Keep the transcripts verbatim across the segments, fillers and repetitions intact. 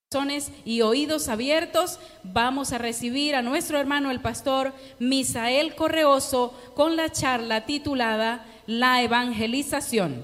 Corazones y oídos abiertos, vamos a recibir a nuestro hermano el pastor Misael Correoso con la charla titulada La Evangelización.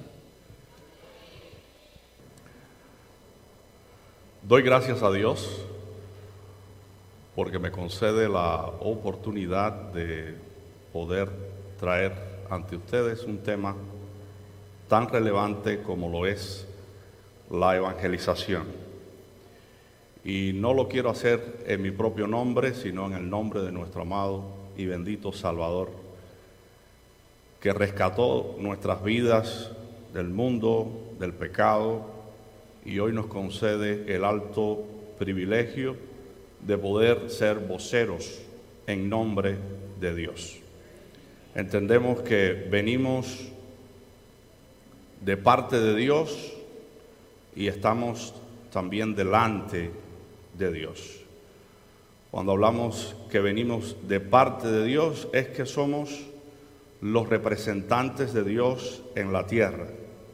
Doy gracias a Dios porque me concede la oportunidad de poder traer ante ustedes un tema tan relevante como lo es la evangelización. Y no lo quiero hacer en mi propio nombre, sino en el nombre de nuestro amado y bendito Salvador, que rescató nuestras vidas del mundo, del pecado, y hoy nos concede el alto privilegio de poder ser voceros en nombre de Dios. Entendemos que venimos de parte de Dios y estamos también delante de Dios. Cuando hablamos que venimos de parte de Dios, es que somos los representantes de Dios en la tierra.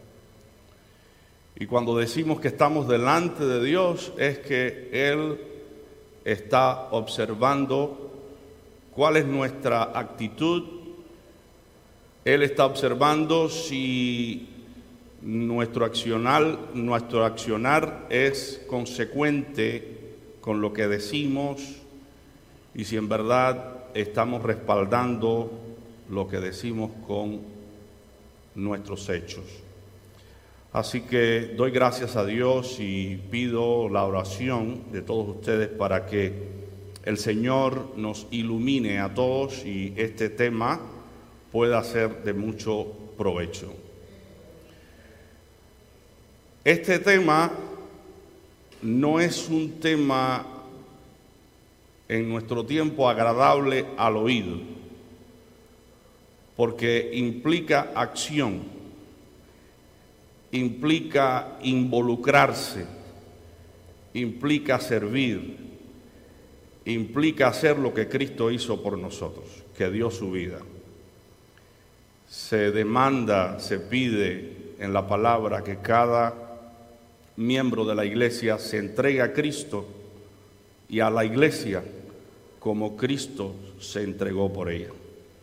Y cuando decimos que estamos delante de Dios, es que Él está observando cuál es nuestra actitud. Él está observando si nuestro accionar, nuestro accionar es consecuente con lo que decimos y si en verdad estamos respaldando lo que decimos con nuestros hechos. Así que doy gracias a Dios y pido la oración de todos ustedes para que el Señor nos ilumine a todos y este tema pueda ser de mucho provecho. Este tema no es un tema en nuestro tiempo agradable al oído, porque implica acción, implica involucrarse, implica servir, implica hacer lo que Cristo hizo por nosotros, que dio su vida. Se demanda, se pide en la palabra que cada miembro de la iglesia se entrega a Cristo y a la iglesia como Cristo se entregó por ella.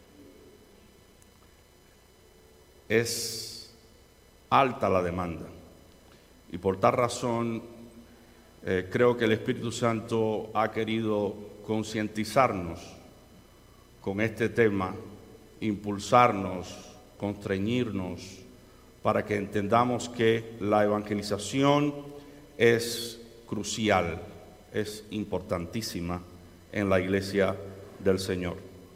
Es alta la demanda y por tal razón eh, creo que el Espíritu Santo ha querido concientizarnos con este tema, impulsarnos, constreñirnos, para que entendamos que la evangelización es crucial, es importantísima en la iglesia del Señor.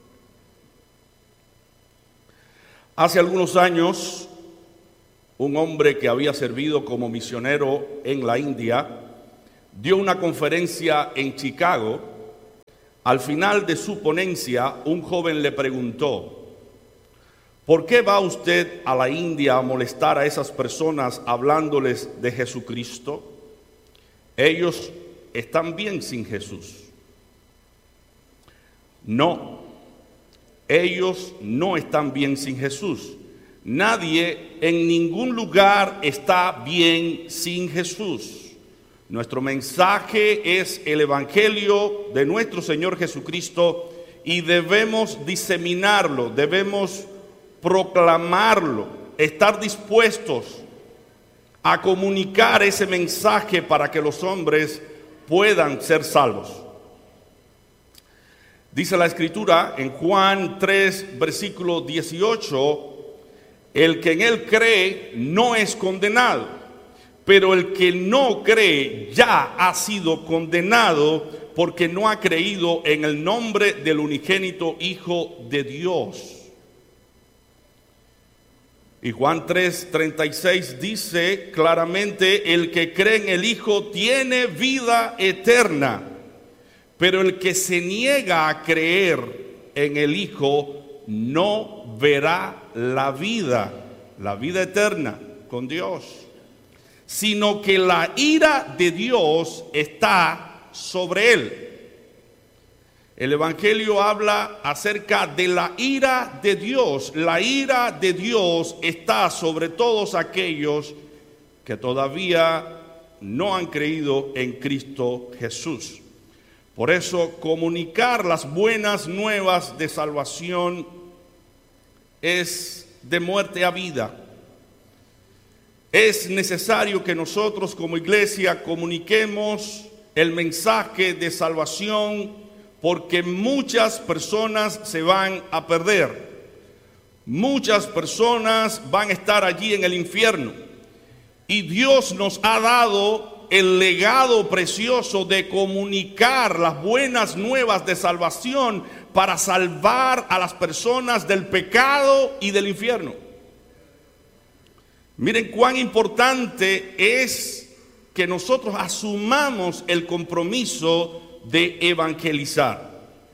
Hace algunos años, un hombre que había servido como misionero en la India dio una conferencia en Chicago. Al final de su ponencia, un joven le preguntó: ¿por qué va usted a la India a molestar a esas personas hablándoles de Jesucristo? Ellos están bien sin Jesús. No, ellos no están bien sin Jesús. Nadie en ningún lugar está bien sin Jesús. Nuestro mensaje es el Evangelio de nuestro Señor Jesucristo y debemos diseminarlo, debemos proclamarlo, estar dispuestos a comunicar ese mensaje para que los hombres puedan ser salvos. Dice la Escritura en Juan tres, versículo dieciocho, el que en él cree no es condenado, pero el que no cree ya ha sido condenado porque no ha creído en el nombre del unigénito Hijo de Dios. Y Juan tres, treinta y seis dice claramente: el que cree en el Hijo tiene vida eterna, pero el que se niega a creer en el Hijo no verá la vida, la vida eterna con Dios, sino que la ira de Dios está sobre él. El Evangelio habla acerca de la ira de Dios. La ira de Dios está sobre todos aquellos que todavía no han creído en Cristo Jesús. Por eso, comunicar las buenas nuevas de salvación es de muerte a vida. Es necesario que nosotros como iglesia comuniquemos el mensaje de salvación, porque muchas personas se van a perder. Muchas personas van a estar allí en el infierno. Y Dios nos ha dado el legado precioso de comunicar las buenas nuevas de salvación para salvar a las personas del pecado y del infierno. Miren cuán importante es que nosotros asumamos el compromiso de evangelizar.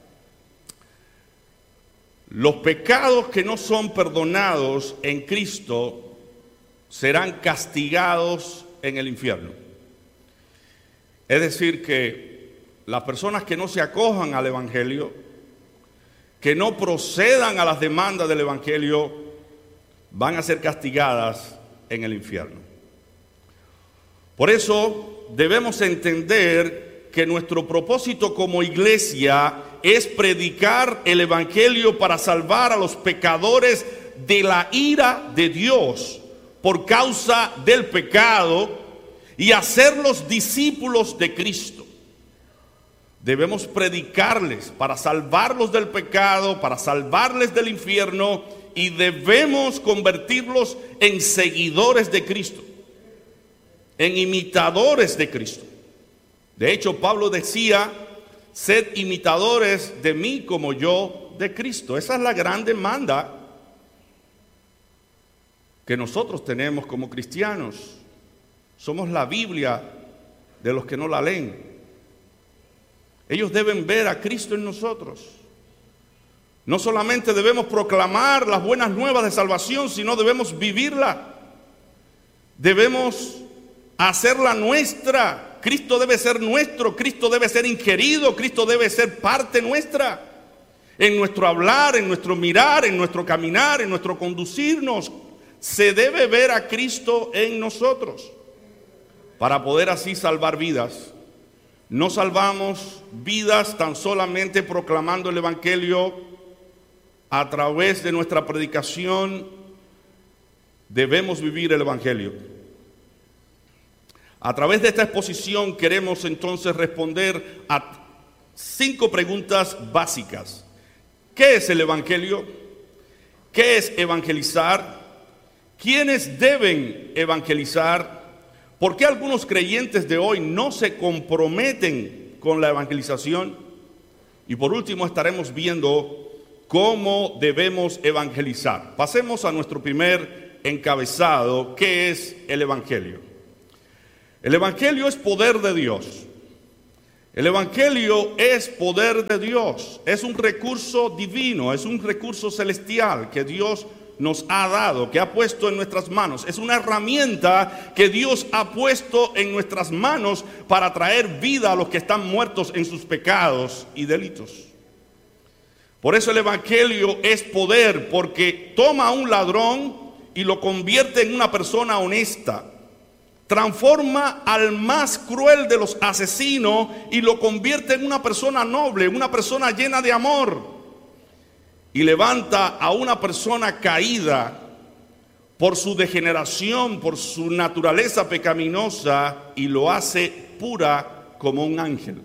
Los pecados que no son perdonados en Cristo serán castigados en el infierno. Es decir, que las personas que no se acojan al evangelio, que no procedan a las demandas del evangelio, van a ser castigadas en el infierno. Por eso debemos entender que nuestro propósito como iglesia es predicar el evangelio para salvar a los pecadores de la ira de Dios por causa del pecado y hacerlos discípulos de Cristo. Debemos predicarles para salvarlos del pecado, para salvarles del infierno, y debemos convertirlos en seguidores de Cristo, en imitadores de Cristo. De hecho, Pablo decía: sed imitadores de mí como yo de Cristo. Esa es la gran demanda que nosotros tenemos como cristianos. Somos la Biblia de los que no la leen. Ellos deben ver a Cristo en nosotros. No solamente debemos proclamar las buenas nuevas de salvación, sino debemos vivirla. Debemos hacerla nuestra. Cristo debe ser nuestro, Cristo debe ser ingerido, Cristo debe ser parte nuestra. En nuestro hablar, en nuestro mirar, en nuestro caminar, en nuestro conducirnos, se debe ver a Cristo en nosotros, para poder así salvar vidas. No salvamos vidas tan solamente proclamando el evangelio a través de nuestra predicación. Debemos vivir el evangelio. A través de esta exposición queremos entonces responder a cinco preguntas básicas. ¿Qué es el evangelio? ¿Qué es evangelizar? ¿Quiénes deben evangelizar? ¿Por qué algunos creyentes de hoy no se comprometen con la evangelización? Y por último estaremos viendo cómo debemos evangelizar. Pasemos a nuestro primer encabezado. ¿Qué es el evangelio? El evangelio es poder de Dios. El evangelio es poder de Dios. Es un recurso divino, es un recurso celestial que Dios nos ha dado, que ha puesto en nuestras manos. Es una herramienta que Dios ha puesto en nuestras manos para traer vida a los que están muertos en sus pecados y delitos. Por eso el evangelio es poder, porque toma a un ladrón y lo convierte en una persona honesta. Transforma al más cruel de los asesinos y lo convierte en una persona noble, una persona llena de amor. Y levanta a una persona caída por su degeneración, por su naturaleza pecaminosa, y lo hace pura como un ángel.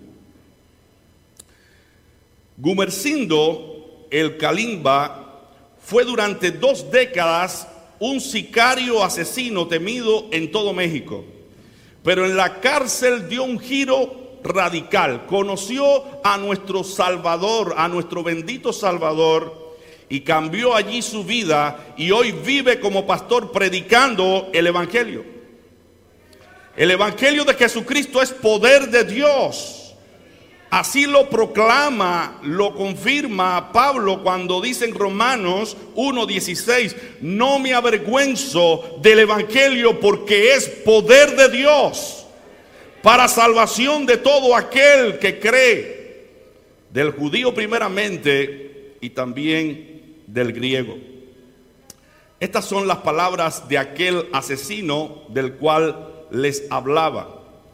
Gumersindo el Kalimba fue durante dos décadas un sicario asesino temido en todo México, pero en la cárcel dio un giro radical. Conoció a nuestro Salvador, a nuestro bendito Salvador, y cambió allí su vida, y hoy vive como pastor predicando el evangelio. El evangelio de Jesucristo es poder de Dios. Así lo proclama, lo confirma Pablo cuando dice en Romanos uno dieciséis: no me avergüenzo del evangelio, porque es poder de Dios para salvación de todo aquel que cree, del judío primeramente y también del griego. Estas son las palabras de aquel asesino del cual les hablaba.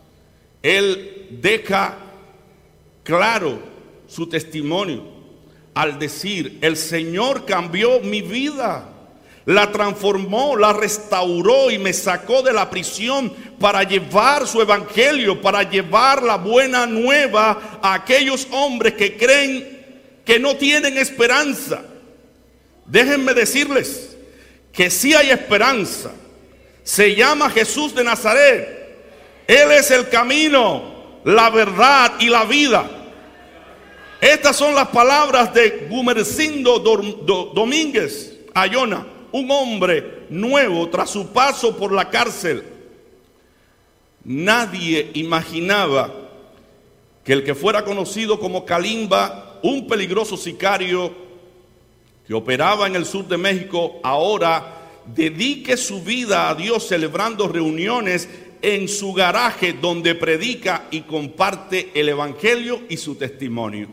él deja claro su testimonio al decir: el Señor cambió mi vida, la transformó, la restauró y me sacó de la prisión para llevar su evangelio, para llevar la buena nueva a aquellos hombres que creen que no tienen esperanza. Déjenme decirles que sí hay esperanza. Se llama Jesús de Nazaret. Él es el camino, la verdad y la vida. Estas son las palabras de Gumersindo Domínguez Ayona, un hombre nuevo tras su paso por la cárcel. Nadie imaginaba que el que fuera conocido como Kalimba, un peligroso sicario que operaba en el sur de México, ahora dedique su vida a Dios celebrando reuniones en su garaje donde predica y comparte el evangelio y su testimonio.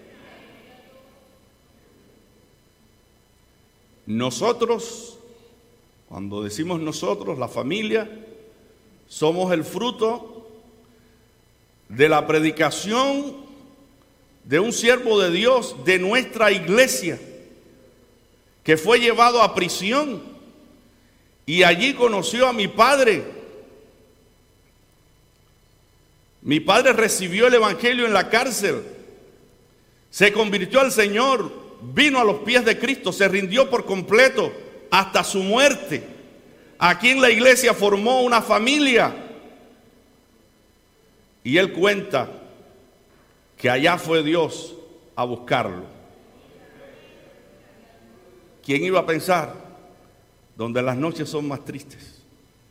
Nosotros, cuando decimos nosotros, la familia, somos el fruto de la predicación de un siervo de Dios de nuestra iglesia, que fue llevado a prisión y allí conoció a mi padre. Mi padre recibió el evangelio en la cárcel, se convirtió al Señor, vino a los pies de Cristo, se rindió por completo hasta su muerte. Aquí en la iglesia formó una familia. Y él cuenta que allá fue Dios a buscarlo. ¿Quién iba a pensar? Donde las noches son más tristes,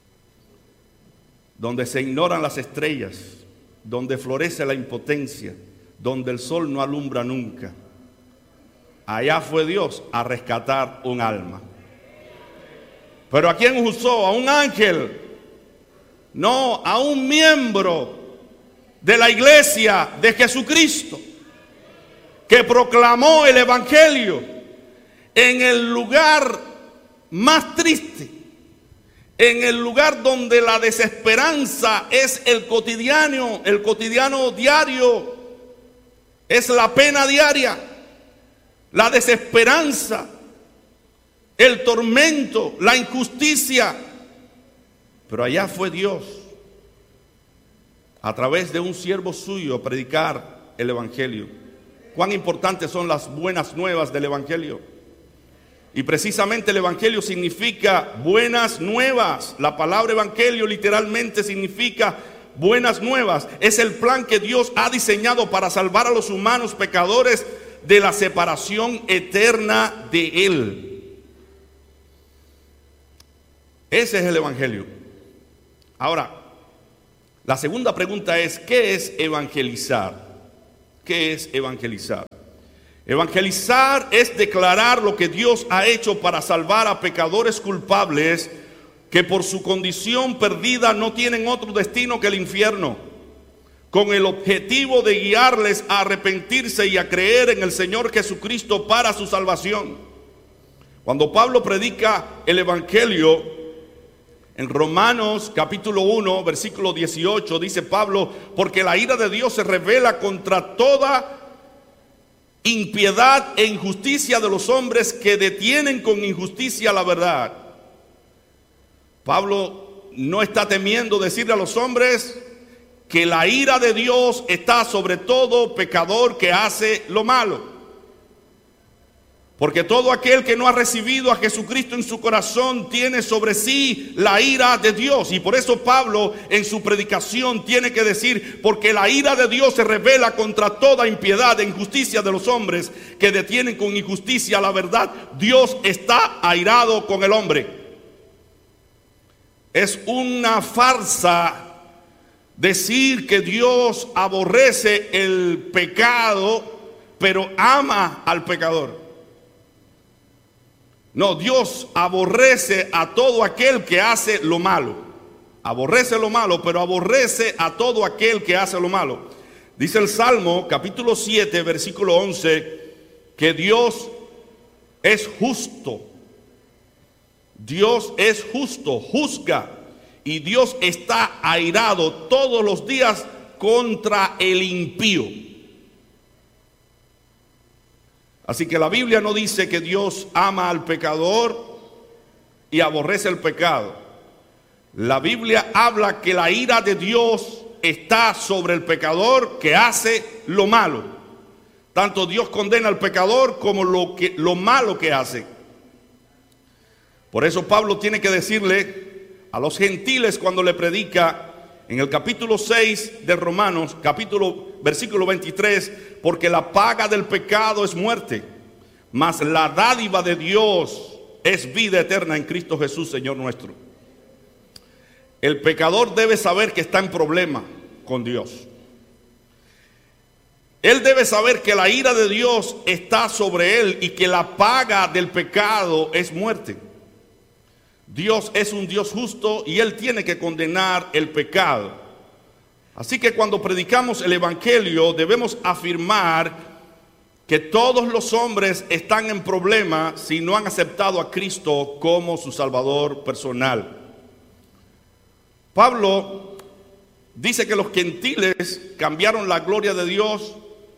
donde se ignoran las estrellas, donde florece la impotencia, donde el sol no alumbra nunca, allá fue Dios a rescatar un alma. ¿Pero a quién usó? ¿A un ángel? No, a un miembro de la iglesia de Jesucristo, que proclamó el evangelio en el lugar más triste, en el lugar donde la desesperanza es el cotidiano, el cotidiano diario, es la pena diaria, la desesperanza, el tormento, la injusticia. Pero allá fue Dios, a través de un siervo suyo, a predicar el evangelio. Cuán importantes son las buenas nuevas del evangelio. Y precisamente el evangelio significa buenas nuevas. La palabra evangelio literalmente significa buenas nuevas. Es el plan que Dios ha diseñado para salvar a los humanos pecadores de la separación eterna de Él. Ese es el evangelio. Ahora, la segunda pregunta es: ¿qué es evangelizar? ¿Qué es evangelizar? Evangelizar es declarar lo que Dios ha hecho para salvar a pecadores culpables que por su condición perdida no tienen otro destino que el infierno, con el objetivo de guiarles a arrepentirse y a creer en el Señor Jesucristo para su salvación. Cuando Pablo predica el evangelio en Romanos capítulo uno, versículo dieciocho, dice Pablo: porque la ira de Dios se revela contra toda impiedad e injusticia de los hombres que detienen con injusticia la verdad. Pablo no está temiendo decirle a los hombres que la ira de Dios está sobre todo pecador que hace lo malo. Porque todo aquel que no ha recibido a Jesucristo en su corazón tiene sobre sí la ira de Dios. Y por eso Pablo en su predicación tiene que decir: porque la ira de Dios se revela contra toda impiedad e injusticia de los hombres que detienen con injusticia la verdad. Dios está airado con el hombre. Es una farsa decir que Dios aborrece el pecado, pero ama al pecador. No, Dios aborrece a todo aquel que hace lo malo. Aborrece lo malo, pero aborrece a todo aquel que hace lo malo. Dice el Salmo capítulo siete, versículo once, que Dios es justo. Dios es justo, juzga. Y Dios está airado todos los días contra el impío. Así que la Biblia no dice que Dios ama al pecador y aborrece el pecado. La Biblia habla que la ira de Dios está sobre el pecador que hace lo malo. Tanto Dios condena al pecador como lo, que, lo malo que hace. Por eso Pablo tiene que decirle a los gentiles cuando le predica en el capítulo seis de Romanos, capítulo, versículo veintitrés, porque la paga del pecado es muerte, mas la dádiva de Dios es vida eterna en Cristo Jesús, Señor nuestro. El pecador debe saber que está en problema con Dios. Él debe saber que la ira de Dios está sobre él y que la paga del pecado es muerte. Dios es un Dios justo y Él tiene que condenar el pecado. Así que cuando predicamos el Evangelio debemos afirmar que todos los hombres están en problema si no han aceptado a Cristo como su Salvador personal. Pablo dice que los gentiles cambiaron la gloria de Dios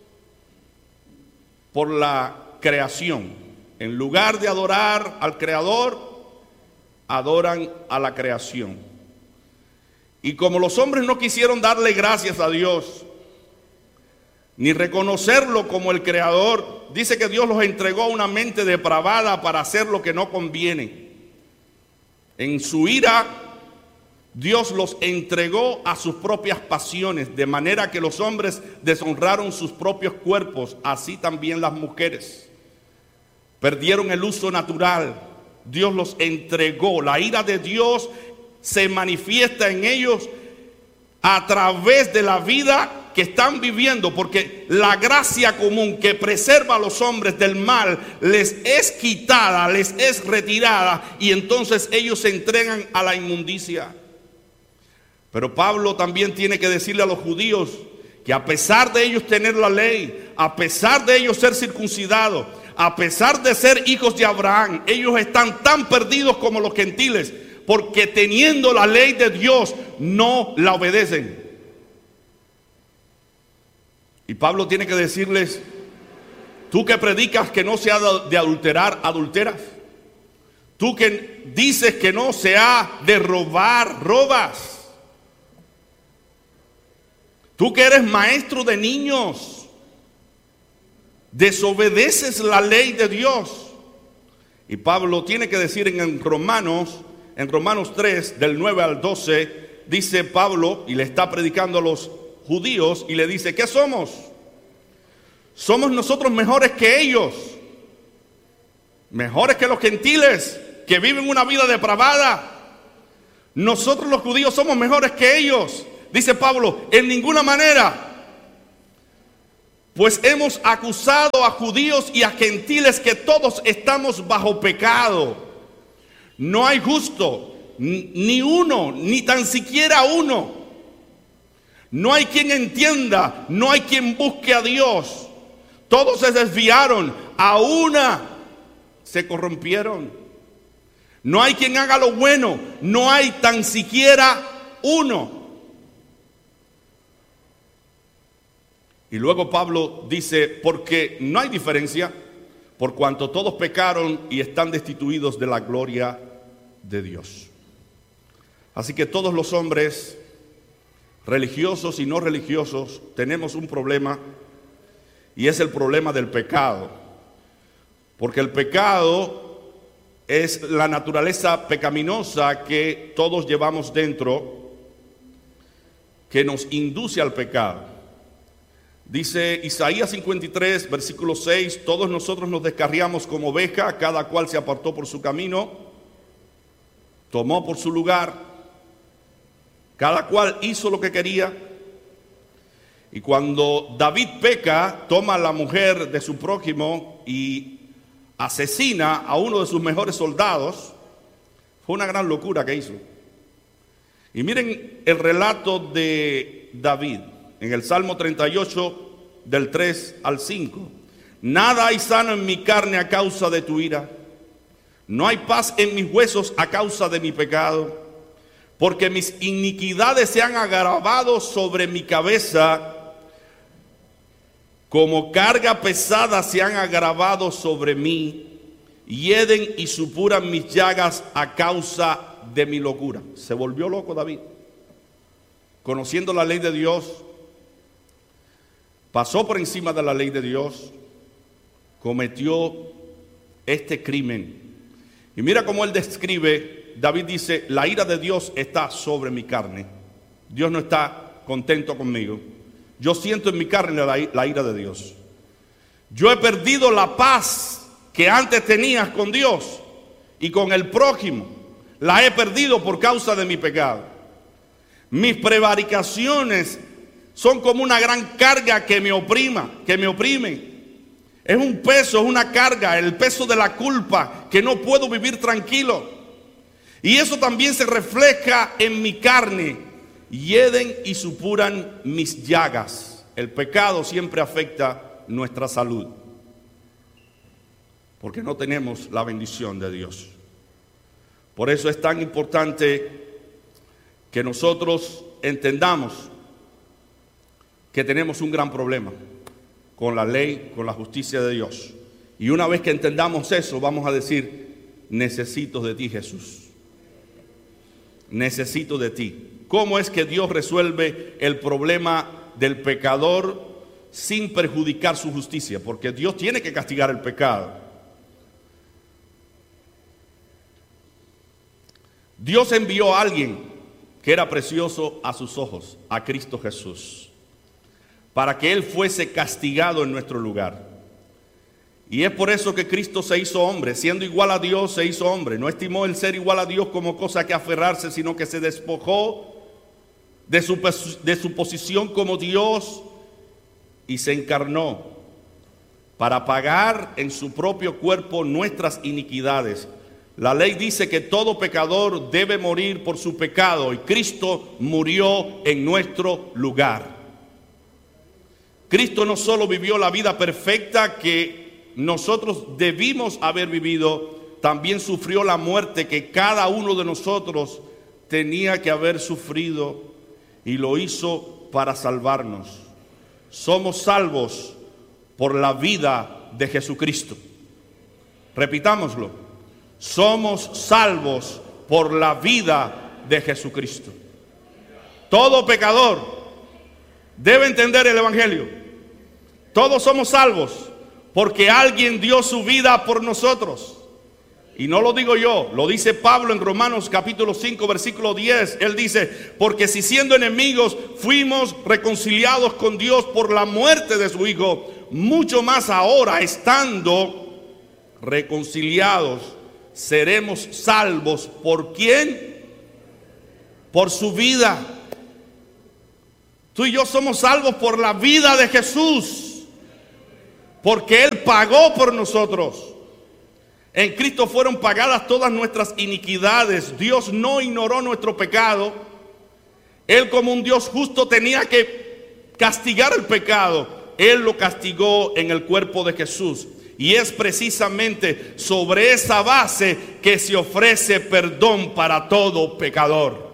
por la creación. En lugar de adorar al Creador, adoran a la creación. Y como los hombres no quisieron darle gracias a Dios, ni reconocerlo como el Creador, dice que Dios los entregó a una mente depravada para hacer lo que no conviene. En su ira, Dios los entregó a sus propias pasiones, de manera que los hombres deshonraron sus propios cuerpos, así también las mujeres. Perdieron el uso natural. Dios los entregó. La ira de Dios se manifiesta en ellos a través de la vida que están viviendo, porque la gracia común que preserva a los hombres del mal les es quitada, les es retirada, y entonces ellos se entregan a la inmundicia. Pero Pablo también tiene que decirle a los judíos que a pesar de ellos tener la ley, a pesar de ellos ser circuncidados, a pesar de ser hijos de Abraham, ellos están tan perdidos como los gentiles, porque teniendo la ley de Dios no la obedecen. Y Pablo tiene que decirles: tú que predicas que no se ha de adulterar, adulteras. Tú que dices que no se ha de robar, robas. Tú que eres maestro de niños, desobedeces la ley de Dios. Y Pablo tiene que decir en Romanos, en Romanos tres, del nueve al doce, dice Pablo, y le está predicando a los judíos, y le dice: ¿qué somos? ¿Somos nosotros mejores que ellos? ¿Mejores que los gentiles que viven una vida depravada? Nosotros los judíos somos mejores que ellos. Dice Pablo: en ninguna manera. Pues hemos acusado a judíos y a gentiles que todos estamos bajo pecado. No hay justo, ni uno, ni tan siquiera uno. No hay quien entienda, no hay quien busque a Dios. Todos se desviaron, a una se corrompieron. No hay quien haga lo bueno, no hay tan siquiera uno. Y luego Pablo dice: porque no hay diferencia, por cuanto todos pecaron y están destituidos de la gloria de Dios. Así que todos los hombres, religiosos y no religiosos, tenemos un problema, y es el problema del pecado. Porque el pecado es la naturaleza pecaminosa que todos llevamos dentro, que nos induce al pecado. Dice Isaías cincuenta y tres, versículo seis: todos nosotros nos descarriamos como oveja, cada cual se apartó por su camino, tomó por su lugar, cada cual hizo lo que quería. Y cuando David peca, toma a la mujer de su prójimo y asesina a uno de sus mejores soldados. Fue una gran locura que hizo. Y miren el relato de David en el Salmo treinta y ocho, del tres al cinco. Nada hay sano en mi carne a causa de tu ira. No hay paz en mis huesos a causa de mi pecado. porque mis iniquidades se han agravado sobre mi cabeza, como carga pesada se han agravado sobre mí, hieden y supuran mis llagas a causa de mi locura. Se volvió loco David, conociendo la ley de Dios, pasó por encima de la ley de Dios, cometió este crimen. Y mira cómo él describe, David dice, la ira de Dios está sobre mi carne. Dios no está contento conmigo. Yo siento en mi carne la, la ira de Dios. Yo he perdido la paz que antes tenías con Dios y con el prójimo. La he perdido por causa de mi pecado. Mis prevaricaciones son como una gran carga que me oprima, que me oprimen. Es un peso, es una carga, el peso de la culpa, que no puedo vivir tranquilo. Y eso también se refleja en mi carne. Hieden y supuran mis llagas. El pecado siempre afecta nuestra salud, porque no tenemos la bendición de Dios. Por eso es tan importante que nosotros entendamos que tenemos un gran problema con la ley, con la justicia de Dios. Y una vez que entendamos eso, vamos a decir, necesito de ti, Jesús. Necesito de ti. ¿Cómo es que Dios resuelve el problema del pecador sin perjudicar su justicia? Porque Dios tiene que castigar el pecado. Dios envió a alguien que era precioso a sus ojos, a Cristo Jesús, para que Él fuese castigado en nuestro lugar. Y es por eso que Cristo se hizo hombre, siendo igual a Dios se hizo hombre. No estimó el ser igual a Dios como cosa que aferrarse, sino que se despojó de su, de su posición como Dios y se encarnó para pagar en su propio cuerpo nuestras iniquidades. La ley dice que todo pecador debe morir por su pecado y Cristo murió en nuestro lugar. Cristo no solo vivió la vida perfecta que nosotros debimos haber vivido, también sufrió la muerte que cada uno de nosotros tenía que haber sufrido y lo hizo para salvarnos. Somos salvos por la vida de Jesucristo. Repitámoslo. Somos salvos por la vida de Jesucristo. Todo pecador debe entender el Evangelio. Todos somos salvos porque alguien dio su vida por nosotros. Y no lo digo yo, lo dice Pablo en Romanos capítulo cinco, versículo diez. Él dice, porque si siendo enemigos fuimos reconciliados con Dios por la muerte de su Hijo, mucho más ahora, estando reconciliados, seremos salvos. ¿Por quién? Por su vida. Tú y yo somos salvos por la vida de Jesús, porque Él pagó por nosotros. En Cristo fueron pagadas todas nuestras iniquidades. Dios no ignoró nuestro pecado. Él, como un Dios justo, tenía que castigar el pecado. Él lo castigó en el cuerpo de Jesús. Y es precisamente sobre esa base que se ofrece perdón para todo pecador.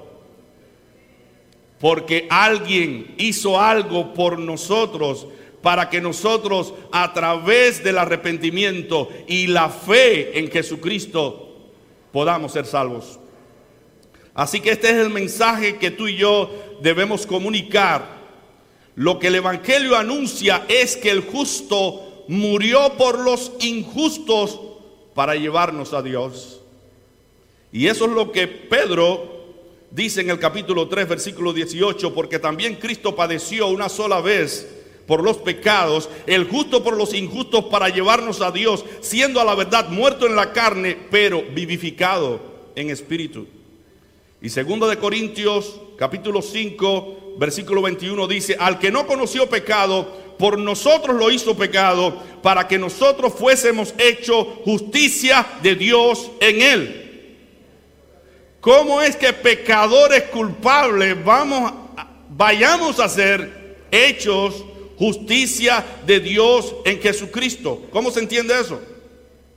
Porque alguien hizo algo por nosotros, para que nosotros, a través del arrepentimiento y la fe en Jesucristo, podamos ser salvos. Así que este es el mensaje que tú y yo debemos comunicar. Lo que el Evangelio anuncia es que el justo murió por los injustos para llevarnos a Dios. Y eso es lo que Pedro dice en el capítulo tres, versículo dieciocho, porque también Cristo padeció una sola vez por los pecados, el justo por los injustos, para llevarnos a Dios, siendo a la verdad muerto en la carne, pero vivificado en espíritu. Y segundo de Corintios, capítulo cinco, versículo veintiuno dice, al que no conoció pecado, por nosotros lo hizo pecado, para que nosotros fuésemos hechos justicia de Dios en él. ¿Cómo es que pecadores culpables vamos, vayamos a ser hechos justicia de Dios en Jesucristo? ¿Cómo se entiende eso?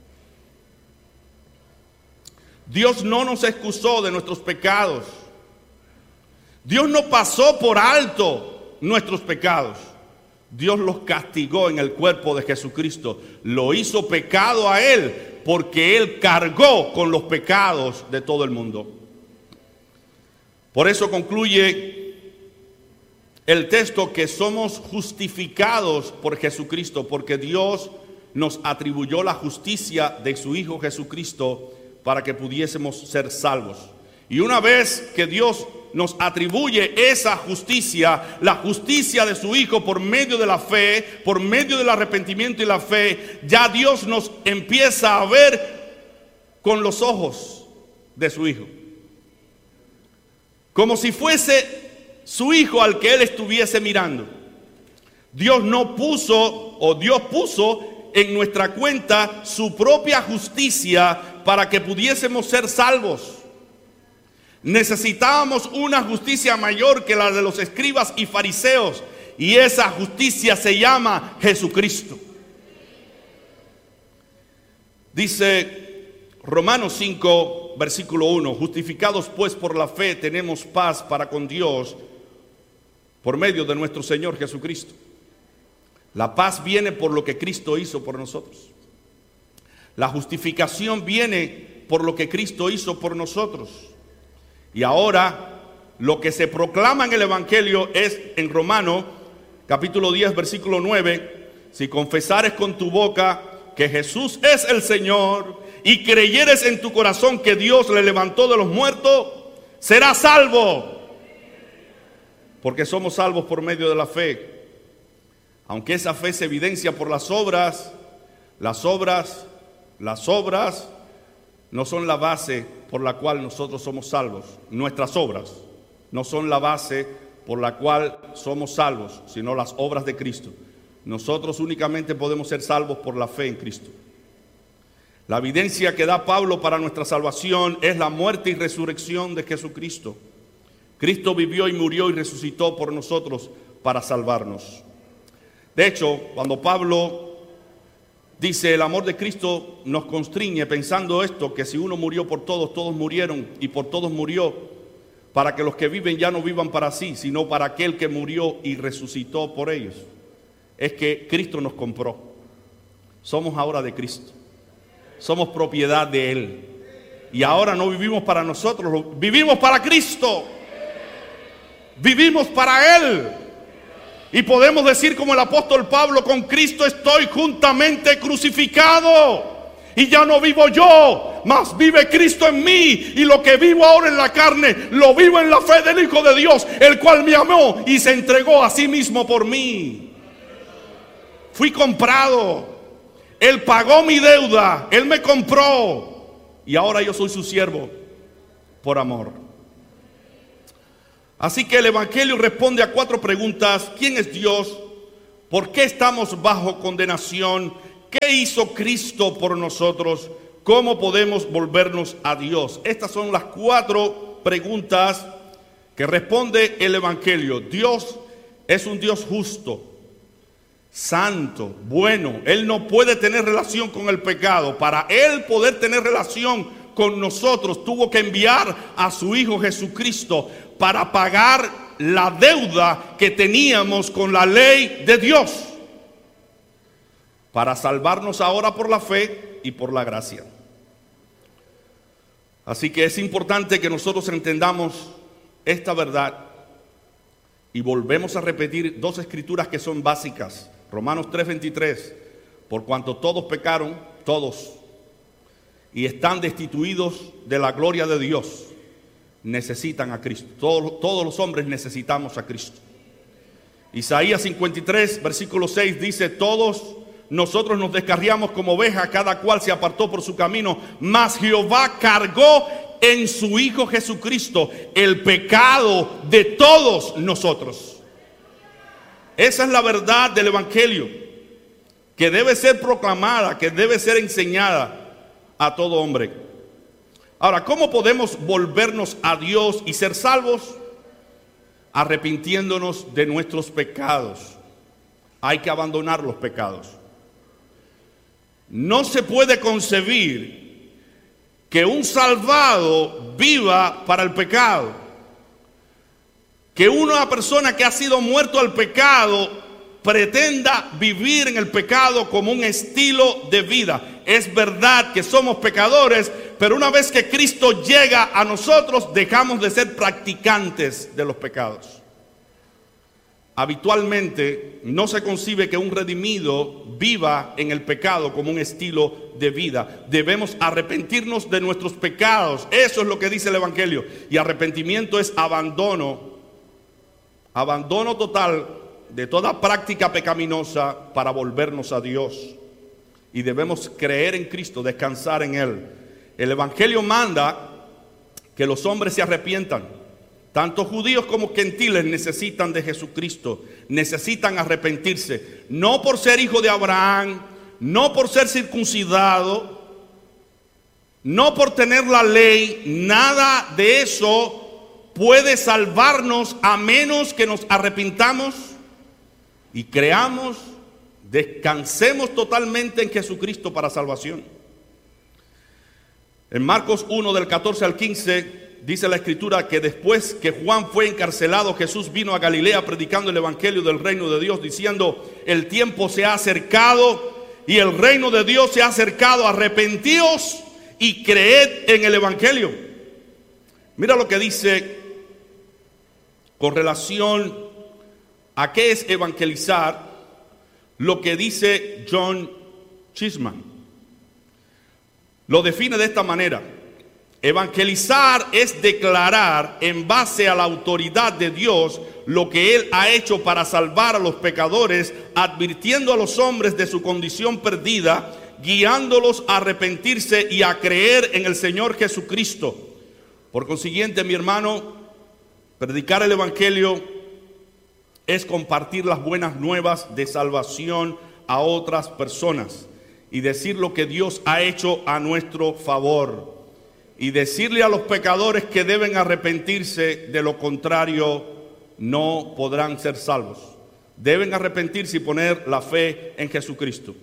Dios no nos excusó de nuestros pecados. Dios no pasó por alto nuestros pecados. Dios los castigó en el cuerpo de Jesucristo. Lo hizo pecado a Él porque Él cargó con los pecados de todo el mundo. Por eso concluye el texto que somos justificados por Jesucristo, porque Dios nos atribuyó la justicia de su Hijo Jesucristo para que pudiésemos ser salvos. Y una vez que Dios nos atribuye esa justicia, la justicia de su Hijo por medio de la fe, por medio del arrepentimiento y la fe, ya Dios nos empieza a ver con los ojos de su Hijo. Como si fuese su Hijo al que Él estuviese mirando. Dios no puso, o Dios puso en nuestra cuenta su propia justicia para que pudiésemos ser salvos. Necesitábamos una justicia mayor que la de los escribas y fariseos, y esa justicia se llama Jesucristo. Dice Romanos cinco, versículo uno: justificados pues por la fe tenemos paz para con Dios por medio de nuestro Señor Jesucristo. La paz viene por lo que Cristo hizo por nosotros. La justificación viene por lo que Cristo hizo por nosotros. Y ahora lo que se proclama en el Evangelio es en Romanos capítulo diez versículo nueve: si confesares con tu boca que Jesús es el Señor y creyeres en tu corazón que Dios le levantó de los muertos, serás salvo. Porque somos salvos por medio de la fe. Aunque esa fe se evidencia por las obras, las obras, las obras no son la base por la cual nosotros somos salvos. Nuestras obras no son la base por la cual somos salvos, sino las obras de Cristo. Nosotros únicamente podemos ser salvos por la fe en Cristo. La evidencia que da Pablo para nuestra salvación es la muerte y resurrección de Jesucristo. Cristo vivió y murió y resucitó por nosotros para salvarnos. De hecho, cuando Pablo dice el amor de Cristo nos constriñe, pensando esto, que si uno murió por todos, todos murieron, y por todos murió, para que los que viven ya no vivan para sí, sino para aquel que murió y resucitó por ellos. Es que Cristo nos compró. Somos ahora de Cristo. Somos propiedad de Él. Y ahora no vivimos para nosotros, vivimos para Cristo. Vivimos para Él. Y podemos decir como el apóstol Pablo: con Cristo estoy juntamente crucificado, y ya no vivo yo, mas vive Cristo en mí, y lo que vivo ahora en la carne, lo vivo en la fe del Hijo de Dios, el cual me amó y se entregó a sí mismo por mí. Fui comprado, Él pagó mi deuda, Él me compró, y ahora yo soy su siervo por amor. Así que el Evangelio responde a cuatro preguntas: ¿quién es Dios? ¿Por qué estamos bajo condenación? ¿Qué hizo Cristo por nosotros? ¿Cómo podemos volvernos a Dios? Estas son las cuatro preguntas que responde el Evangelio. Dios es un Dios justo, santo, bueno. Él no puede tener relación con el pecado. Para Él poder tener relación con nosotros, tuvo que enviar a su Hijo Jesucristo para pagar la deuda que teníamos con la ley de Dios, para salvarnos ahora por la fe y por la gracia. Así que es importante que nosotros entendamos esta verdad, y volvemos a repetir dos escrituras que son básicas. Romanos tres veintitrés: por cuanto todos pecaron, todos, y están destituidos de la gloria de Dios, necesitan a Cristo. Todos, todos los hombres necesitamos a Cristo. Isaías cincuenta y tres, versículo seis dice: todos nosotros nos descarriamos como ovejas, cada cual se apartó por su camino, mas Jehová cargó en su Hijo Jesucristo el pecado de todos nosotros. Esa es la verdad del Evangelio, que debe ser proclamada, que debe ser enseñada a todo hombre. Ahora, ¿cómo podemos volvernos a Dios y ser salvos? Arrepintiéndonos de nuestros pecados. Hay que abandonar los pecados. No se puede concebir que un salvado viva para el pecado. que una persona que ha sido muerto al pecado pretenda vivir en el pecado como un estilo de vida. Es verdad que somos pecadores, pero una vez que Cristo llega a nosotros, dejamos de ser practicantes de los pecados. Habitualmente no se concibe que un redimido viva en el pecado como un estilo de vida. Debemos arrepentirnos de nuestros pecados. Eso es lo que dice el Evangelio. Y arrepentimiento es abandono, abandono total de toda práctica pecaminosa para volvernos a Dios. Y debemos creer en Cristo, descansar en Él. El Evangelio manda que los hombres se arrepientan. Tanto judíos como gentiles necesitan de Jesucristo, necesitan arrepentirse, no por ser hijo de Abraham, no por ser circuncidado, no por tener la ley. Nada de eso puede salvarnos a menos que nos arrepintamos y creamos, descansemos totalmente en Jesucristo para salvación. En Marcos uno del catorce al quince dice la Escritura que después que Juan fue encarcelado, Jesús vino a Galilea predicando el evangelio del reino de Dios, diciendo: el tiempo se ha acercado y el reino de Dios se ha acercado, arrepentíos y creed en el evangelio. Mira lo que dice con relación a qué es evangelizar, lo que dice John Chisman. Lo define de esta manera: evangelizar es declarar en base a la autoridad de Dios lo que Él ha hecho para salvar a los pecadores, advirtiendo a los hombres de su condición perdida, guiándolos a arrepentirse y a creer en el Señor Jesucristo. Por consiguiente, mi hermano, predicar el evangelio es compartir las buenas nuevas de salvación a otras personas y decir lo que Dios ha hecho a nuestro favor. Y decirle a los pecadores que deben arrepentirse, de lo contrario no podrán ser salvos. Deben arrepentirse y poner la fe en Jesucristo.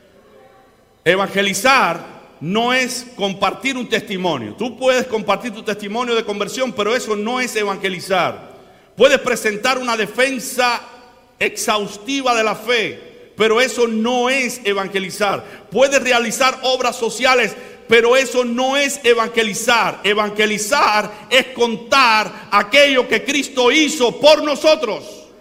Evangelizar no es compartir un testimonio. Tú puedes compartir tu testimonio de conversión, pero eso no es evangelizar. Puedes presentar una defensa exhaustiva de la fe, pero eso no es evangelizar. Puedes realizar obras sociales, pero eso no es evangelizar. Evangelizar es contar aquello que Cristo hizo por nosotros.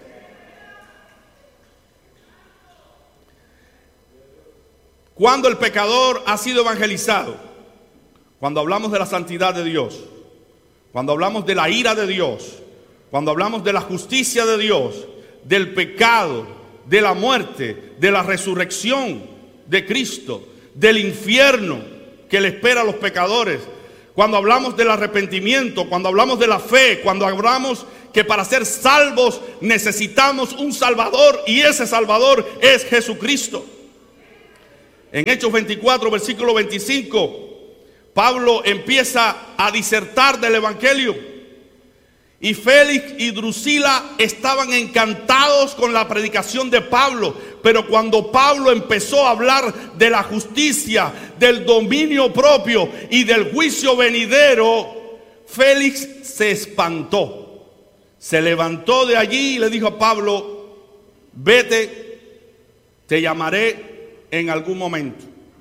Cuando el pecador ha sido evangelizado, cuando hablamos de la santidad de Dios, cuando hablamos de la ira de Dios, cuando hablamos de la justicia de Dios, del pecado, de la muerte, de la resurrección de Cristo, del infierno que le espera a los pecadores, cuando hablamos del arrepentimiento, cuando hablamos de la fe, cuando hablamos que para ser salvos necesitamos un Salvador, y ese Salvador es Jesucristo. En Hechos veinticuatro, versículo veinticinco, Pablo empieza a disertar del evangelio. Y Félix y Drusila estaban encantados con la predicación de Pablo. Pero cuando Pablo empezó a hablar de la justicia, del dominio propio y del juicio venidero, Félix se espantó. Se levantó de allí y le dijo a Pablo: vete, te llamaré en algún momento.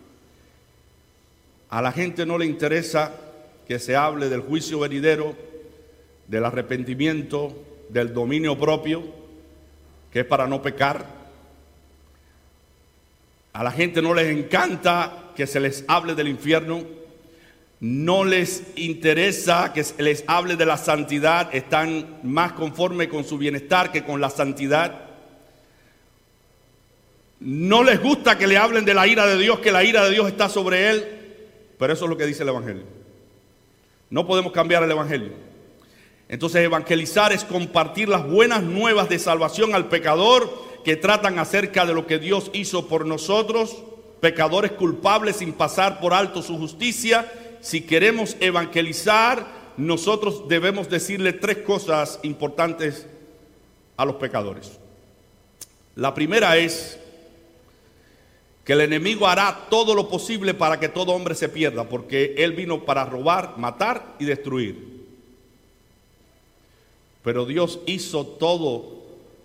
A la gente no le interesa que se hable del juicio venidero, del arrepentimiento, del dominio propio, que es para no pecar. A la gente no les encanta que se les hable del infierno, no les interesa que se les hable de la santidad, están más conformes con su bienestar que con la santidad. No les gusta que le hablen de la ira de Dios, que la ira de Dios está sobre él, pero eso es lo que dice el evangelio. No podemos cambiar el evangelio. Entonces, evangelizar es compartir las buenas nuevas de salvación al pecador, que tratan acerca de lo que Dios hizo por nosotros, pecadores culpables, sin pasar por alto su justicia. Si queremos evangelizar, nosotros debemos decirle tres cosas importantes a los pecadores. La primera es que el enemigo hará todo lo posible para que todo hombre se pierda, porque él vino para robar, matar y destruir. Pero Dios hizo todo,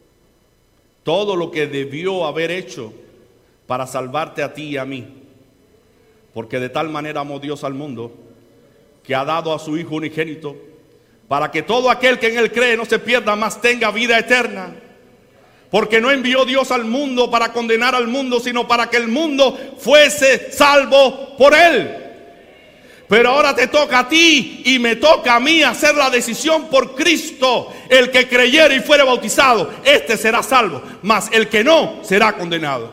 todo lo que debió haber hecho para salvarte a ti y a mí. Porque de tal manera amó Dios al mundo, que ha dado a su Hijo unigénito, para que todo aquel que en Él cree no se pierda, mas tenga vida eterna. Porque no envió Dios al mundo para condenar al mundo, sino para que el mundo fuese salvo por Él. Pero ahora te toca a ti y me toca a mí hacer la decisión por Cristo. El que creyere y fuere bautizado, este será salvo, mas el que no será condenado.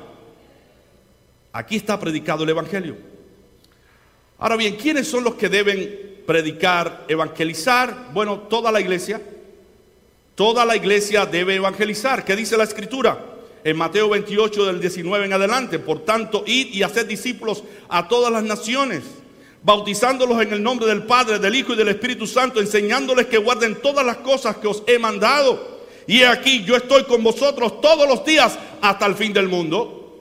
Aquí está predicado el Evangelio. Ahora bien, ¿quiénes son los que deben predicar, evangelizar? Bueno, toda la iglesia. Toda la iglesia debe evangelizar. ¿Qué dice la Escritura? En Mateo veintiocho, del diecinueve en adelante. Por tanto, id y haced discípulos a todas las naciones, bautizándolos en el nombre del Padre, del Hijo y del Espíritu Santo, enseñándoles que guarden todas las cosas que os he mandado. Y he aquí, yo estoy con vosotros todos los días hasta el fin del mundo.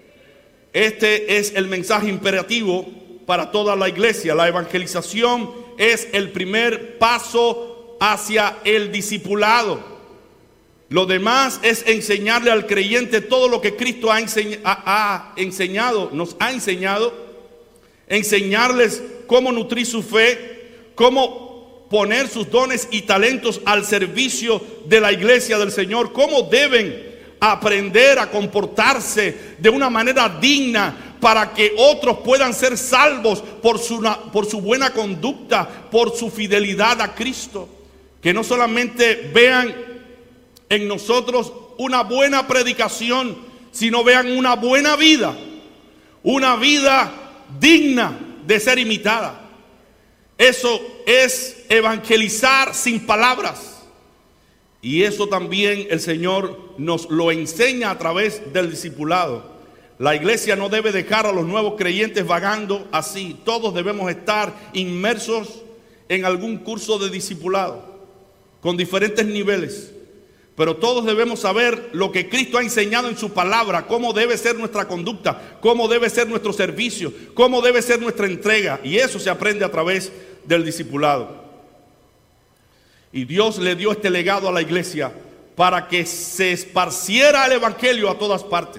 Este es el mensaje imperativo para toda la iglesia. La evangelización es el primer paso hacia el discipulado. Lo demás es enseñarle al creyente todo lo que Cristo ha, enseñ ha, ha enseñado, nos ha enseñado. Enseñarles cómo nutrir su fe, cómo poner sus dones y talentos al servicio de la iglesia del Señor, cómo deben aprender a comportarse de una manera digna para que otros puedan ser salvos por su, por su buena conducta, por su fidelidad a Cristo. Que no solamente vean en nosotros una buena predicación, sino vean una buena vida, una vida digna de ser imitada. Eso es evangelizar sin palabras. Y eso también el Señor nos lo enseña a través del discipulado. La iglesia no debe dejar a los nuevos creyentes vagando así. Todos debemos estar inmersos en algún curso de discipulado, con diferentes niveles. Pero todos debemos saber lo que Cristo ha enseñado en su palabra, cómo debe ser nuestra conducta, cómo debe ser nuestro servicio, cómo debe ser nuestra entrega. Y eso se aprende a través del discipulado. Y Dios le dio este legado a la iglesia para que se esparciera el evangelio a todas partes.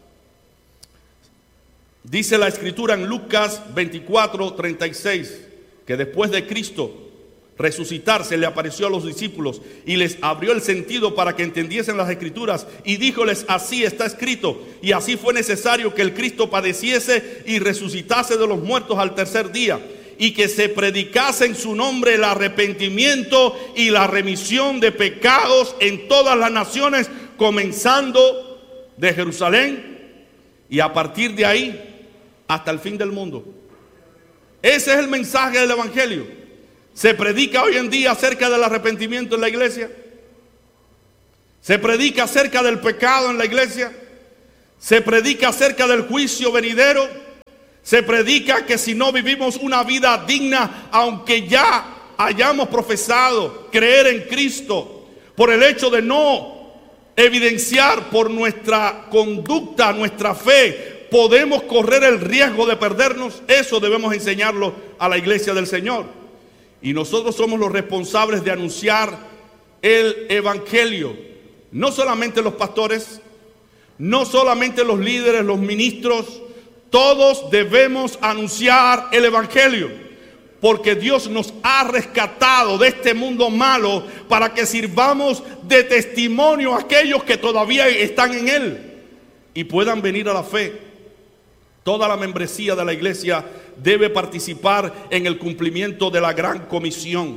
Dice la Escritura en Lucas veinticuatro, treinta y seis, que después de Cristo resucitar, se le apareció a los discípulos y les abrió el sentido para que entendiesen las Escrituras, y díjoles: así está escrito, y así fue necesario que el Cristo padeciese y resucitase de los muertos al tercer día, y que se predicase en su nombre el arrepentimiento y la remisión de pecados en todas las naciones, comenzando de Jerusalén y a partir de ahí hasta el fin del mundo. Ese es el mensaje del Evangelio. ¿Se predica hoy en día acerca del arrepentimiento en la iglesia? ¿Se predica acerca del pecado en la iglesia? ¿Se predica acerca del juicio venidero? ¿Se predica que si no vivimos una vida digna, aunque ya hayamos profesado creer en Cristo, por el hecho de no evidenciar por nuestra conducta, nuestra fe, podemos correr el riesgo de perdernos? Eso debemos enseñarlo a la iglesia del Señor. Y nosotros somos los responsables de anunciar el evangelio. No solamente los pastores, no solamente los líderes, los ministros, todos debemos anunciar el evangelio. Porque Dios nos ha rescatado de este mundo malo para que sirvamos de testimonio a aquellos que todavía están en él y puedan venir a la fe. Toda la membresía de la iglesia debe participar en el cumplimiento de la gran comisión.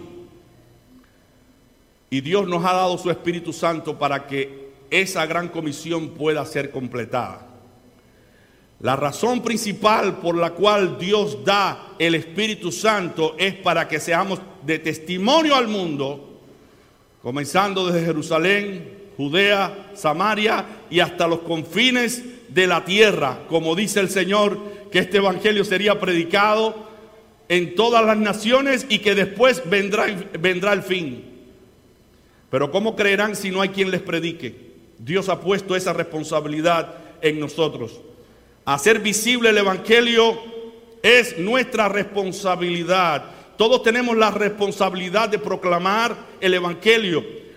Y Dios nos ha dado su Espíritu Santo para que esa gran comisión pueda ser completada. La razón principal por la cual Dios da el Espíritu Santo es para que seamos de testimonio al mundo, comenzando desde Jerusalén, Judea, Samaria y hasta los confines de la tierra. Como dice el Señor, que este evangelio sería predicado en todas las naciones y que después vendrá, vendrá el fin. Pero ¿cómo creerán si no hay quien les predique? Dios ha puesto esa responsabilidad en nosotros. Hacer visible el evangelio es nuestra responsabilidad. Todos tenemos la responsabilidad de proclamar el evangelio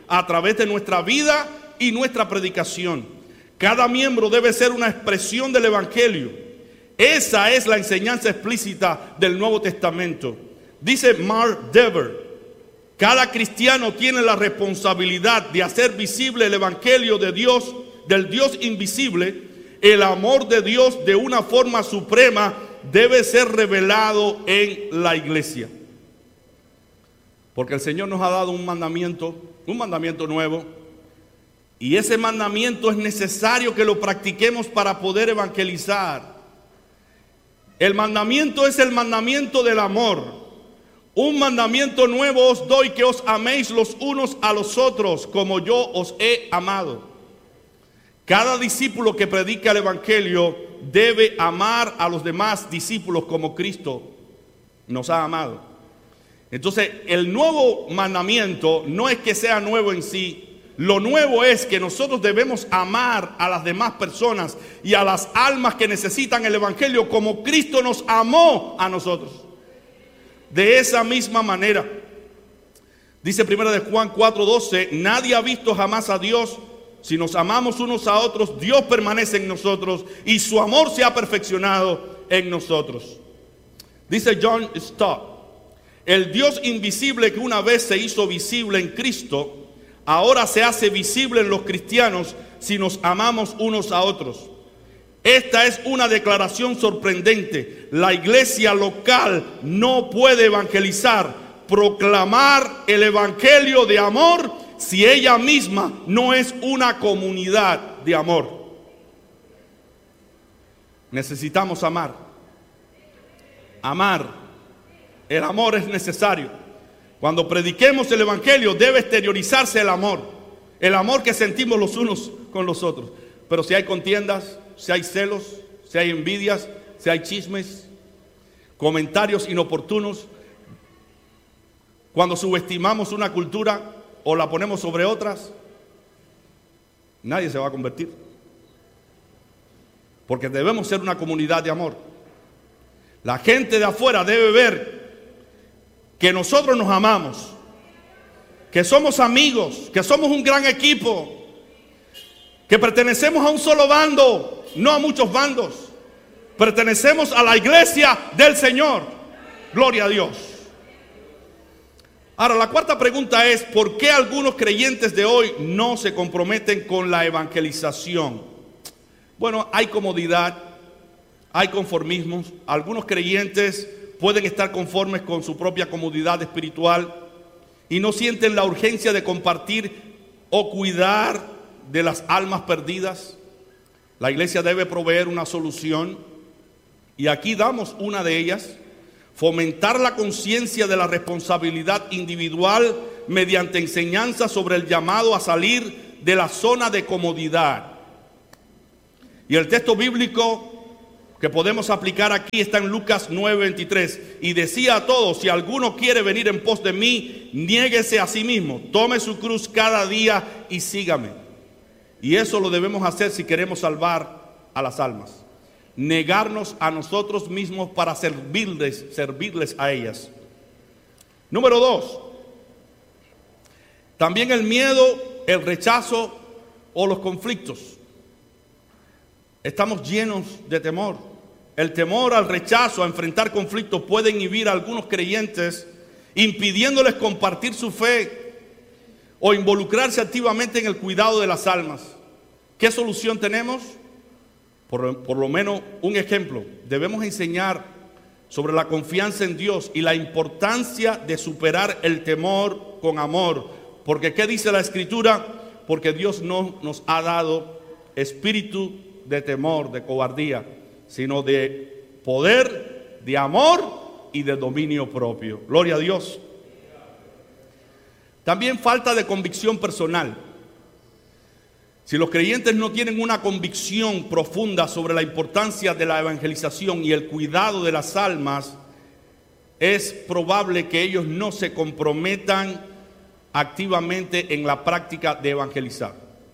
a través de nuestra vida y nuestra predicación. Cada miembro debe ser una expresión del Evangelio. Esa es la enseñanza explícita del Nuevo Testamento. Dice Mark Dever: cada cristiano tiene la responsabilidad de hacer visible el Evangelio de Dios, del Dios invisible. El amor de Dios de una forma suprema debe ser revelado en la iglesia. Porque el Señor nos ha dado un mandamiento, un mandamiento nuevo. Y ese mandamiento es necesario que lo practiquemos para poder evangelizar. El mandamiento es el mandamiento del amor. Un mandamiento nuevo os doy, que os améis los unos a los otros como yo os he amado. Cada discípulo que predica el Evangelio debe amar a los demás discípulos como Cristo nos ha amado. Entonces, el nuevo mandamiento no es que sea nuevo en sí. Lo nuevo es que nosotros debemos amar a las demás personas y a las almas que necesitan el Evangelio como Cristo nos amó a nosotros. De esa misma manera, dice primera de Juan cuatro doce, nadie ha visto jamás a Dios. Si nos amamos unos a otros, Dios permanece en nosotros y su amor se ha perfeccionado en nosotros. Dice John Stott: el Dios invisible que una vez se hizo visible en Cristo, ahora se hace visible en los cristianos si nos amamos unos a otros. Esta es una declaración sorprendente. La iglesia local no puede evangelizar, proclamar el evangelio de amor, si ella misma no es una comunidad de amor. Necesitamos amar. Amar. El amor es necesario. Cuando prediquemos el evangelio debe exteriorizarse el amor. El amor que sentimos los unos con los otros. Pero si hay contiendas, si hay celos, si hay envidias, si hay chismes, comentarios inoportunos, cuando subestimamos una cultura o la ponemos sobre otras, nadie se va a convertir. Porque debemos ser una comunidad de amor. La gente de afuera debe ver que nosotros nos amamos, que somos amigos, que somos un gran equipo, que pertenecemos a un solo bando, no a muchos bandos. Pertenecemos a la iglesia del Señor. Gloria a Dios. Ahora, la cuarta pregunta es: ¿por qué algunos creyentes de hoy no se comprometen con la evangelización? Bueno, hay comodidad, hay conformismos. Algunos creyentes pueden estar conformes con su propia comodidad espiritual y no sienten la urgencia de compartir o cuidar de las almas perdidas. La iglesia debe proveer una solución y aquí damos una de ellas: fomentar la conciencia de la responsabilidad individual mediante enseñanza sobre el llamado a salir de la zona de comodidad. Y el texto bíblico que podemos aplicar aquí está en Lucas nueve veintitrés. Y decía a todos: si alguno quiere venir en pos de mí, niéguese a sí mismo, tome su cruz cada día y sígame. Y eso lo debemos hacer si queremos salvar a las almas. Negarnos a nosotros mismos para servirles, servirles a ellas. Número dos, también el miedo, el rechazo o los conflictos. Estamos llenos de temor. El temor al rechazo, a enfrentar conflictos, puede inhibir a algunos creyentes, impidiéndoles compartir su fe o involucrarse activamente en el cuidado de las almas. ¿Qué solución tenemos? Por, por lo menos un ejemplo. Debemos enseñar sobre la confianza en Dios y la importancia de superar el temor con amor. Porque ¿qué dice la Escritura? Porque Dios no nos ha dado espíritu de temor, de cobardía, sino de poder, de amor y de dominio propio. Gloria a Dios. También falta de convicción personal. Si los creyentes no tienen una convicción profunda sobre la importancia de la evangelización y el cuidado de las almas, es probable que ellos no se comprometan activamente en la práctica de evangelizar.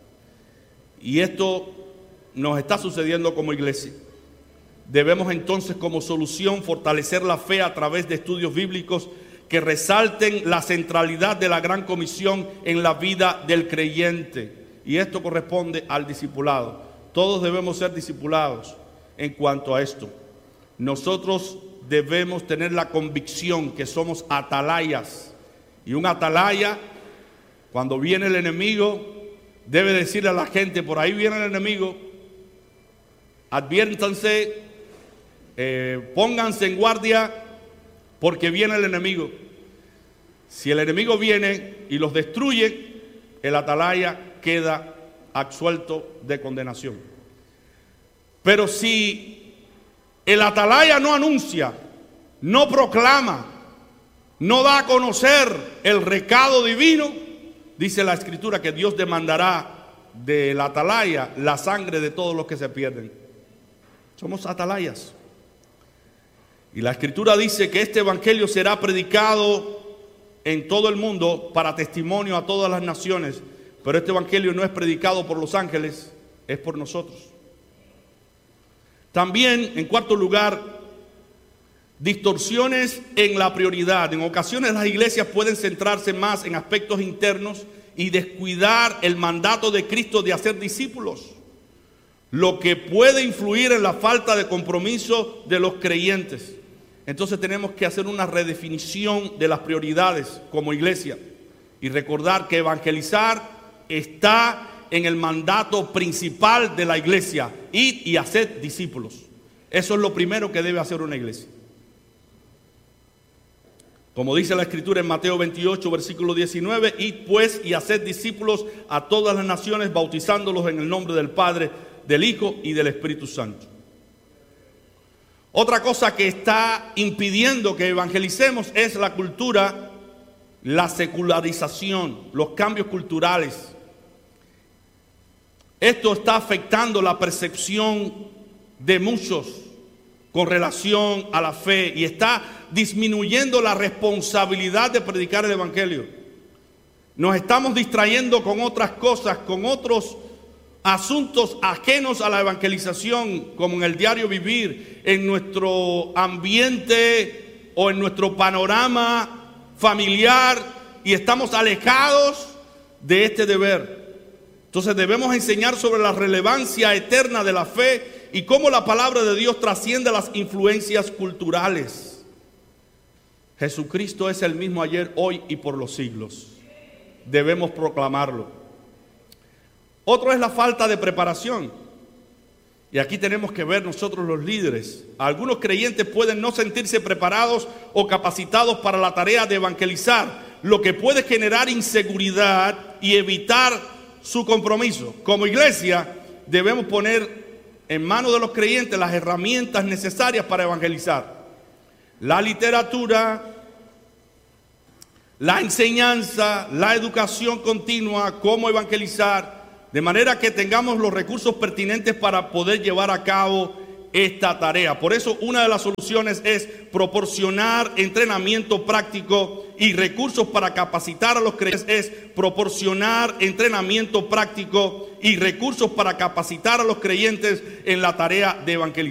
Y esto nos está sucediendo como iglesia. Debemos entonces, como solución, fortalecer la fe a través de estudios bíblicos que resalten la centralidad de la gran comisión en la vida del creyente. Y esto corresponde al discipulado. Todos debemos ser discipulados en cuanto a esto. Nosotros debemos tener la convicción que somos atalayas. Y un atalaya, cuando viene el enemigo, debe decirle a la gente: por ahí viene el enemigo, adviértanse, eh, pónganse en guardia, porque viene el enemigo. Si el enemigo viene y los destruye, el atalaya queda absuelto de condenación. Pero si el atalaya no anuncia, no proclama, no da a conocer el recado divino, dice la Escritura que Dios demandará del atalaya la sangre de todos los que se pierden. Somos atalayas. Y la Escritura dice que este evangelio será predicado en todo el mundo para testimonio a todas las naciones. Pero este evangelio no es predicado por los ángeles, es por nosotros. También, en cuarto lugar, distorsiones en la prioridad. En ocasiones las iglesias pueden centrarse más en aspectos internos y descuidar el mandato de Cristo de hacer discípulos, lo que puede influir en la falta de compromiso de los creyentes. Entonces tenemos que hacer una redefinición de las prioridades como iglesia y recordar que evangelizar está en el mandato principal de la iglesia: id y haced discípulos. Eso es lo primero que debe hacer una iglesia. Como dice la Escritura en Mateo veintiocho, versículo diecinueve: id pues y haced discípulos a todas las naciones, bautizándolos en el nombre del Padre, del Hijo y del Espíritu Santo. Otra cosa que está impidiendo que evangelicemos es la cultura, la secularización, los cambios culturales. Esto está afectando la percepción de muchos con relación a la fe y está disminuyendo la responsabilidad de predicar el evangelio. Nos estamos distrayendo con otras cosas, con otros asuntos ajenos a la evangelización, como en el diario vivir, en nuestro ambiente o en nuestro panorama familiar, y estamos alejados de este deber. Entonces debemos enseñar sobre la relevancia eterna de la fe y cómo la palabra de Dios trasciende las influencias culturales. Jesucristo es el mismo ayer, hoy y por los siglos. Debemos proclamarlo. Otro es la falta de preparación. Y aquí tenemos que ver nosotros los líderes. Algunos creyentes pueden no sentirse preparados o capacitados para la tarea de evangelizar, lo que puede generar inseguridad y evitar su compromiso. Como iglesia debemos poner en manos de los creyentes las herramientas necesarias para evangelizar. La literatura, la enseñanza, la educación continua, cómo evangelizar, de manera que tengamos los recursos pertinentes para poder llevar a cabo esta tarea. Por eso una de las soluciones es proporcionar entrenamiento práctico y recursos para capacitar a los creyentes, es proporcionar entrenamiento práctico y recursos para capacitar a los creyentes en la tarea de evangelizar.